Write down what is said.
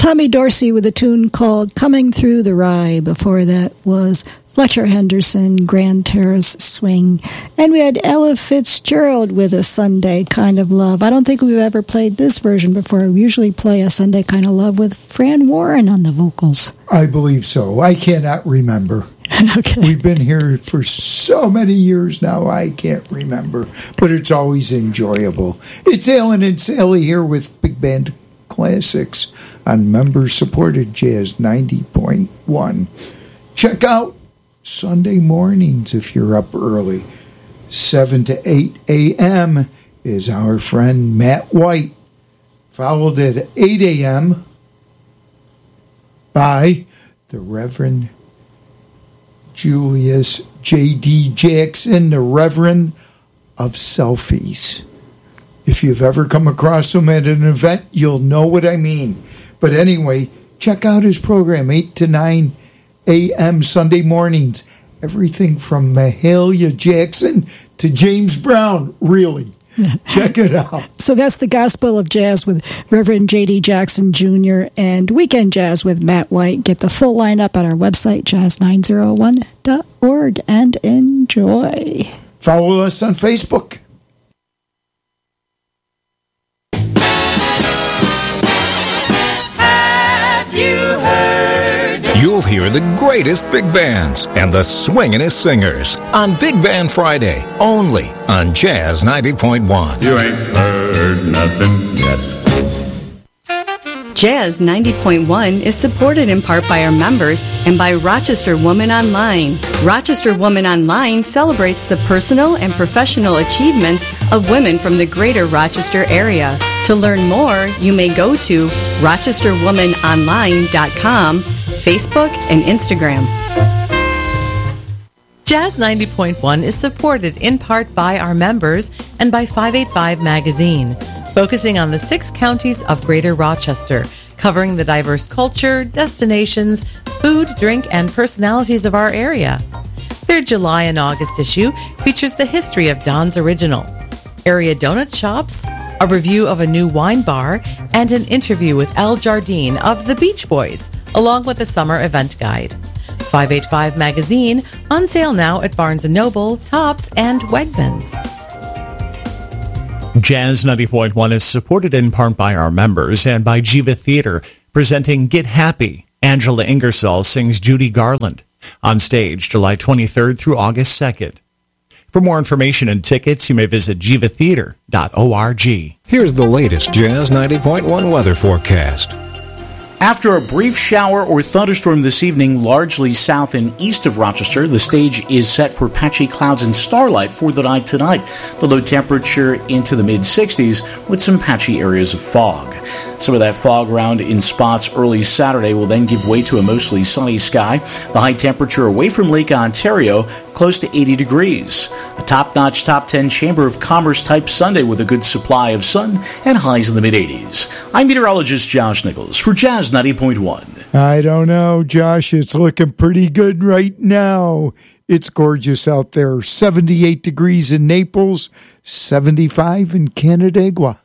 Tommy Dorsey with a tune called Coming Through the Rye. Before that was Fletcher Henderson, Grand Terrace Swing. And we had Ella Fitzgerald with A Sunday Kind of Love. I don't think we've ever played this version before. We usually play A Sunday Kind of Love with Fran Warren on the vocals. I believe so. I cannot remember. Okay. We've been here for so many years now, I can't remember. But it's always enjoyable. It's Alan and Sally here with Big Band Classics on member-supported Jazz 90.1. Check out Sunday mornings if you're up early. 7 to 8 a.m. is our friend Matt White, followed at 8 a.m. by the Reverend Julius J.D. Jackson, the Reverend of Selfies. If you've ever come across him at an event, you'll know what I mean. But anyway, check out his program, 8 to 9 a.m. Sunday mornings. Everything from Mahalia Jackson to James Brown, really. Check it out. So that's the Gospel of Jazz with Reverend J.D. Jackson Jr. and Weekend Jazz with Matt White. Get the full lineup at our website, jazz901.org, and enjoy. Follow us on Facebook. You'll hear the greatest big bands and the swingin'est singers on Big Band Friday, only on Jazz 90.1. You ain't heard nothing yet. Jazz 90.1 is supported in part by our members and by Rochester Woman Online. Rochester Woman Online celebrates the personal and professional achievements of women from the greater Rochester area. To learn more, you may go to rochesterwomanonline.com, Facebook, and Instagram. Jazz 90.1 is supported in part by our members and by 585 Magazine, focusing on the 6 counties of Greater Rochester, covering the diverse culture, destinations, food, drink, and personalities of our area. Their July and August issue features the history of Don's Original, area donut shops, a review of a new wine bar, and an interview with Al Jardine of the Beach Boys, along with a summer event guide. 585 Magazine, on sale now at Barnes & Noble, Tops, and Wegmans. Jazz 90.1 is supported in part by our members and by Jiva Theater, presenting Get Happy. Angela Ingersoll sings Judy Garland. On stage, July 23rd through August 2nd. For more information and tickets, you may visit jivatheater.org. Here's the latest Jazz 90.1 weather forecast. After a brief shower or thunderstorm this evening, largely south and east of Rochester, the stage is set for patchy clouds and starlight for the night tonight. The low temperature into the mid-60s with some patchy areas of fog. Some of that fog around in spots early Saturday will then give way to a mostly sunny sky. The high temperature away from Lake Ontario, close to 80 degrees. A top-notch top 10 Chamber of Commerce type Sunday with a good supply of sun and highs in the mid-80s. I'm meteorologist Josh Nichols for Jazz 90.1. I don't know, Josh. It's looking pretty good right now. It's gorgeous out there. 78 degrees in Naples, 75 in Canandaigua.